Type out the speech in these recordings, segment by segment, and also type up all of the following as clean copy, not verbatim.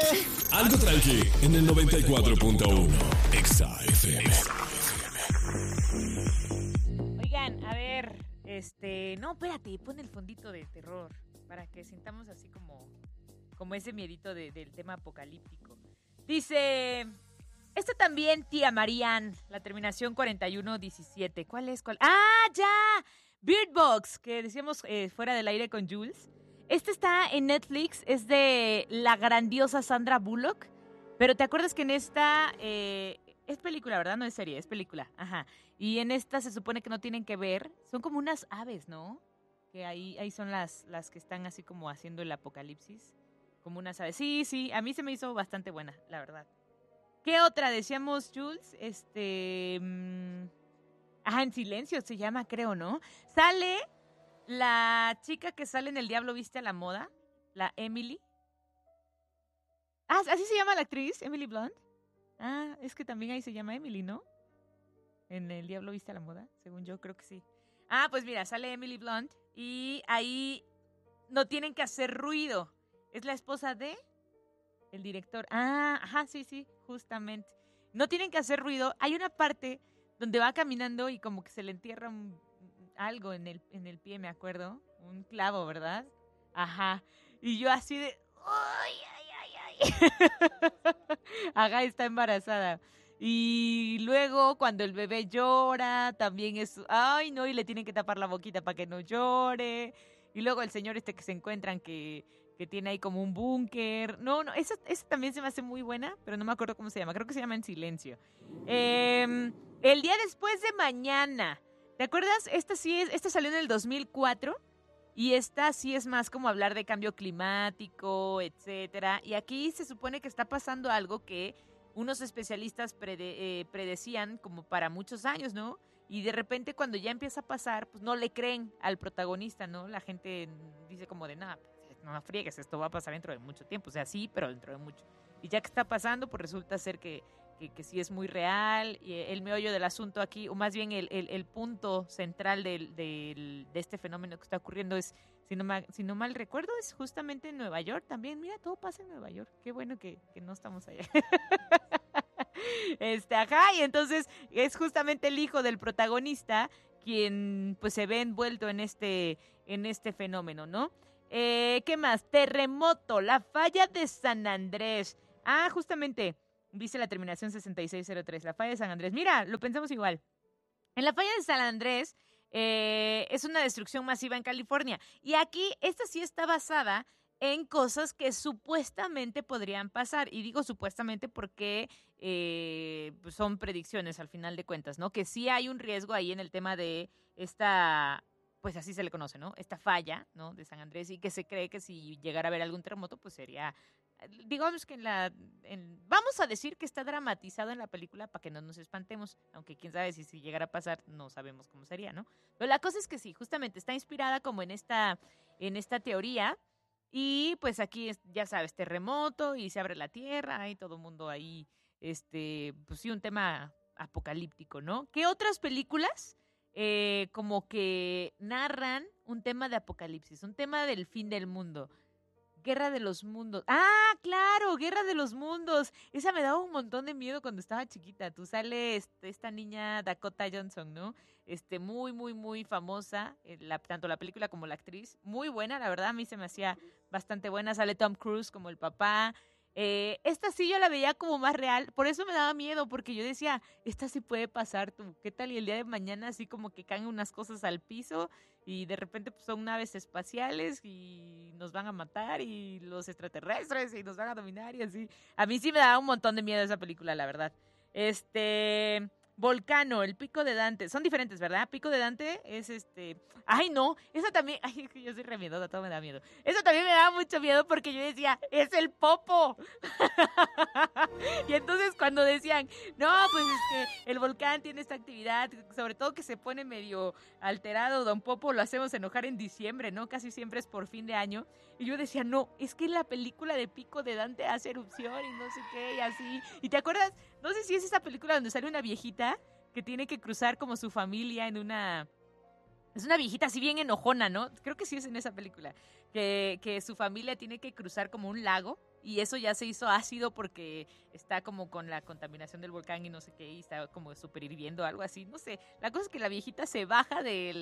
Algo tranqui en el 94.1 Exa FM. Oigan, a ver, no, espérate, pon el fondito de terror para que sintamos así como ese miedito del tema apocalíptico. Dice, también, tía Marianne, la terminación 4117. ¿Cuál es? ¡Ah, ya! Bird Box, que decíamos fuera del aire con Jules. Está en Netflix, es de la grandiosa Sandra Bullock, pero ¿te acuerdas que en esta es película, ¿verdad? No es serie, es película, ajá. Y en esta se supone que no tienen que ver, son como unas aves, ¿no? Que ahí son las que están así como haciendo el apocalipsis, como unas aves. Sí, a mí se me hizo bastante buena, la verdad. ¿Qué otra? Decíamos, Jules, En Silencio se llama, creo, ¿no? Sale la chica que sale en El Diablo Viste a la Moda, la Emily. Ah, ¿así se llama la actriz? ¿Emily Blunt? Ah, es que también ahí se llama Emily, ¿no? En El Diablo Viste a la Moda, según yo, creo que sí. Ah, pues mira, sale Emily Blunt y ahí no tienen que hacer ruido. Es la esposa de el director. Ah, ajá, sí, justamente. No tienen que hacer ruido. Hay una parte donde va caminando y como que se le entierra algo en el pie, me acuerdo. Un clavo, ¿verdad? Ajá. Y yo así de... ¡Ay! Ajá, está embarazada. Y luego cuando el bebé llora, también es... ¡Ay, no! Y le tienen que tapar la boquita para que no llore. Y luego el señor que se encuentran que tiene ahí como un búnker. No, esa también se me hace muy buena, pero no me acuerdo cómo se llama. Creo que se llama En Silencio. El día después de mañana. ¿Te acuerdas? Esta salió en el 2004 y esta sí es más como hablar de cambio climático, etcétera. Y aquí se supone que está pasando algo que unos especialistas predecían como para muchos años, ¿no? Y de repente cuando ya empieza a pasar, pues no le creen al protagonista, ¿no? La gente dice como de, nada, no friegues, esto va a pasar dentro de mucho tiempo. O sea, sí, pero dentro de mucho. Y ya que está pasando, pues resulta ser que sí es muy real. Y el meollo del asunto aquí, o más bien el punto central de este fenómeno que está ocurriendo es, si no mal recuerdo, es justamente en Nueva York también. Mira, todo pasa en Nueva York. Qué bueno que no estamos allá. Ajá, y entonces es justamente el hijo del protagonista quien pues se ve envuelto en este fenómeno, ¿no? ¿Qué más? Terremoto, la falla de San Andrés. Ah, justamente, dice la terminación 6603, la falla de San Andrés. Mira, lo pensamos igual. En la falla de San Andrés es una destrucción masiva en California. Y aquí, esta sí está basada en cosas que supuestamente podrían pasar. Y digo supuestamente porque pues son predicciones al final de cuentas, ¿no? Que sí hay un riesgo ahí en el tema de esta, pues así se le conoce, ¿no? Esta falla, ¿no? De San Andrés, y que se cree que si llegara a haber algún terremoto, pues sería, digamos que vamos a decir que está dramatizado en la película para que no nos espantemos, aunque quién sabe si llegara a pasar, no sabemos cómo sería, ¿no? Pero la cosa es que sí, justamente está inspirada como en esta teoría. Y pues aquí, ya sabes, terremoto y se abre la tierra y todo el mundo ahí, pues sí, un tema apocalíptico, ¿no? ¿Qué otras películas como que narran un tema de apocalipsis, un tema del fin del mundo? Guerra de los Mundos. ¡Ah, claro! Guerra de los Mundos. Esa me daba un montón de miedo cuando estaba chiquita. Tú sale esta niña Dakota Johnson, ¿no? Muy, muy, muy famosa. Tanto la película como la actriz. Muy buena, la verdad. A mí se me hacía bastante buena. Sale Tom Cruise como el papá. Esta sí yo la veía como más real. Por eso me daba miedo, porque yo decía, esta sí puede pasar, tú. ¿Qué tal? Y el día de mañana así como que caen unas cosas al piso y de repente pues, son naves espaciales y nos van a matar y los extraterrestres y nos van a dominar y así. A mí sí me daba un montón de miedo esa película, la verdad. Volcano, el Pico de Dante. Son diferentes, ¿verdad? Pico de Dante es Ay, no, esa también... Ay, yo soy re miedosa, todo me da miedo. Eso también me daba mucho miedo porque yo decía, ¡es el Popo! Y entonces cuando decían, no, pues el volcán tiene esta actividad, sobre todo que se pone medio alterado, Don Popo, lo hacemos enojar en diciembre, ¿no? Casi siempre es por fin de año. Y yo decía, no, es que la película de Pico de Dante hace erupción y no sé qué, y así. ¿Y te acuerdas? No sé si es esa película donde sale una viejita que tiene que cruzar como su familia en una Es una viejita así bien enojona, ¿no? Creo que sí es en esa película. Que su familia tiene que cruzar como un lago y eso ya se hizo ácido porque está como con la contaminación del volcán y no sé qué, y está como súper hirviendo, algo así. No sé, la cosa es que la viejita se baja de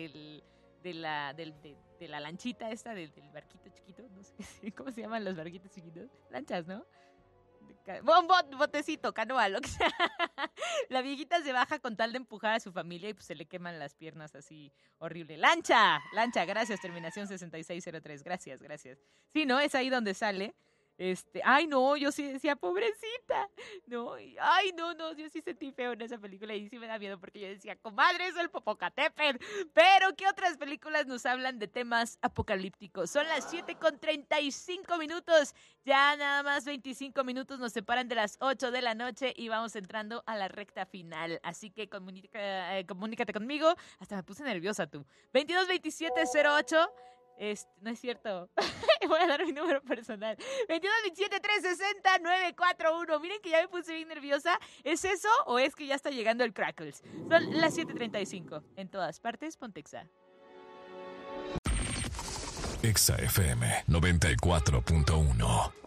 la lanchita esta, del barquito chiquito, no sé cómo se llaman los barquitos chiquitos. Lanchas, ¿no? Un botecito, canoa, lo que sea. La viejita se baja con tal de empujar a su familia y pues se le queman las piernas así horrible. ¡Lancha! Lancha, gracias, terminación 6603. Gracias. Sí, ¿no? Es ahí donde sale. Ay, no, yo sí decía, pobrecita. No, ay, no, yo sí sentí feo en esa película y sí me da miedo porque yo decía, comadre, eso es el Popocatépetl. Pero, ¿qué otras películas nos hablan de temas apocalípticos? Son las 7:35. Ya nada más 25 minutos nos separan de las 8 de la noche y vamos entrando a la recta final. Así que comunícate conmigo. Hasta me puse nerviosa tú. 222708. No es cierto. Voy a dar mi número personal. 2227-360-941. Miren que ya me puse bien nerviosa. ¿Es eso o es que ya está llegando el Crackles? Son las 7:35. En todas partes, Pontexa. Exa FM 94.1.